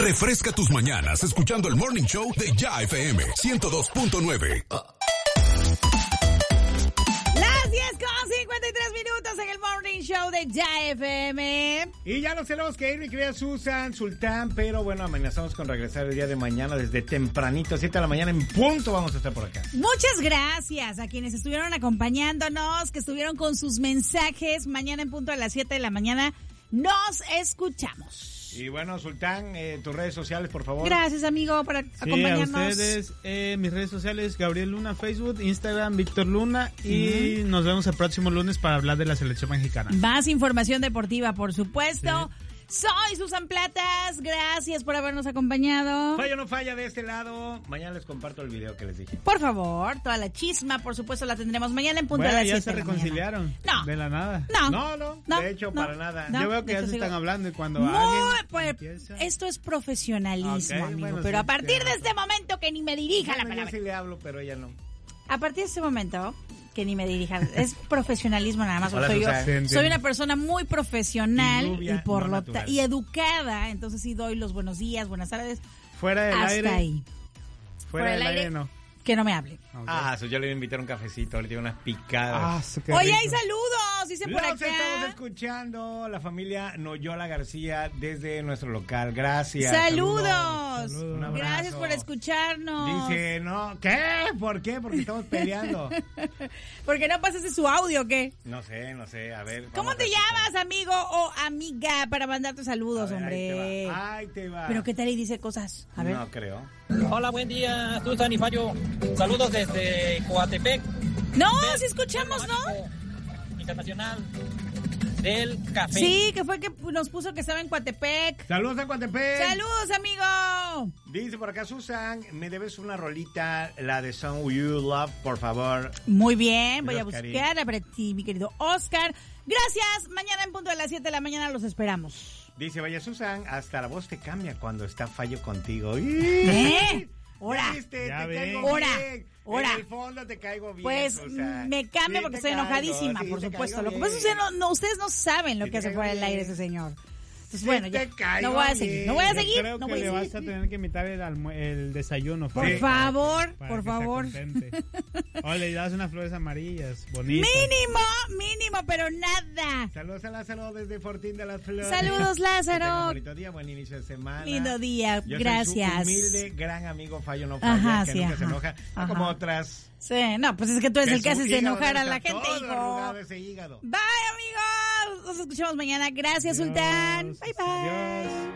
Refresca tus mañanas escuchando el Morning Show de Ya FM 102.9. Las 10:53 minutos en el Morning Show de Ya FM. Y ya nos tenemos que ir, mi querida Susan, Sultán, pero bueno, amenazamos con regresar el día de mañana desde tempranito, 7 de la mañana en punto vamos a estar por acá. Muchas gracias a quienes estuvieron acompañándonos, que estuvieron con sus mensajes. Mañana en punto a las 7 de la mañana nos escuchamos. Y bueno, Sultán, tus redes sociales, por favor. Gracias, amigo, por acompañarnos. A ustedes, mis redes sociales, Gabriel Luna, Facebook, Instagram, Víctor Luna, y nos vemos el próximo lunes para hablar de la selección mexicana. Más información deportiva, por supuesto. Sí. Soy Susan Platas, gracias por habernos acompañado. Falla o no falla de este lado. Mañana les comparto el video que les dije. Por favor, toda la chisma, por supuesto, la tendremos mañana en punto de las 7 ya se reconciliaron. No. De la nada. No. De hecho, para nada. Yo veo que ya se están hablando y cuando pues, empieza... esto es profesionalismo, amigo. Bueno, pero sí, a partir de este momento que ni me dirija la palabra. Yo sí le hablo, pero ella no. A partir de este momento que ni me dirijan, es profesionalismo nada más. Hola, Soy una persona muy profesional y por no y educada, entonces sí doy los buenos días, buenas tardes. Fuera del hasta aire. Ahí. Fuera del aire no. Que no me hable. Okay. Yo le voy a invitar un cafecito, le tengo unas picadas. Oye, hay saludos, dice por acá. Los estamos escuchando, la familia Noyola García desde nuestro local. Gracias. Saludos. Gracias por escucharnos. Dice, no, ¿qué? ¿Por qué? Porque estamos peleando. ¿Por qué no pasaste su audio o qué? No sé, a ver. ¿Cómo te llamas, amigo o amiga, para mandarte saludos, hombre? Ahí te va. Pero ¿qué tal y dice cosas? A ver. No creo. Hola, buen día, Susan y Fallo. Saludos desde Coatepec. No, sí escuchamos, ¿no? Internacional del café. Sí, que fue que nos puso que estaba en Coatepec. Saludos a Coatepec. Saludos, amigo. Dice por acá Susan, me debes una rolita, la de Song You Love, por favor. Muy bien, voy a Oscarín. buscar para ti, mi querido Oscar. Gracias, mañana en punto de las 7 de la mañana los esperamos. Dice, vaya Susan, hasta la voz te cambia cuando está Fallo contigo. Ahora. ¿Viste? Ya te ven. caigo Ahora. bien. Ahora. En el fondo te caigo bien. Pues Susan. me cambia Sí, porque te estoy caigo, enojadísima, sí, por te supuesto. caigo Lo que pasa es bien. que ustedes no saben lo Sí, que hace te fuera caigo del aire bien. ese señor. Entonces, Sí, bueno, te ya. caigo No voy a bien. seguir. No voy a Yo seguir. creo No que voy le a vas seguir. a tener que invitar el desayuno. Por Fallo, favor, para por que se favor. contente. O le das unas flores amarillas, bonitas. Mínimo, pero nada. Saludos a Lázaro desde Fortín de las Flores. Saludos, Que tenga Lázaro. un bonito día, buen inicio de semana. Lindo día, Yo gracias. Soy su humilde, gran amigo Fallo no falla, Ajá, que sí, nunca ajá. se enoja. No Ajá. como otras. Sí, no, pues es que tú eres el que su haces hígado enojar a debe la estar gente, todo hijo. arrugado ese hígado. Bye, amigos. Nos escuchamos mañana. Gracias, Adiós. Sultán. Bye, bye. Adiós.